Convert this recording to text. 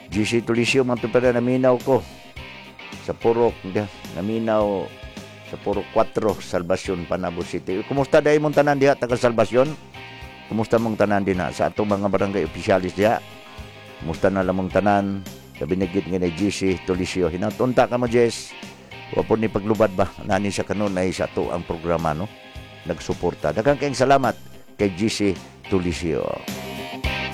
GC Tulisio, mga tupada, naminaw ko sa Purok, naminaw sa Purok 4, Salvacion, Panabo City. Kumusta dahil mong tanan diha, taga Salvacion? Kumusta mong tanan din sa atong mga barangay opisyalis diha? Kumusta na lamang tanan? Kabinigit nga na GC Tulisio. Hinatunta ka mo, Jess. Wapon ni paglubad ba? Nani sa kanon ay sa to ang programa, no? Nagsuporta. Daghang kayong salamat kay GC Tulisio.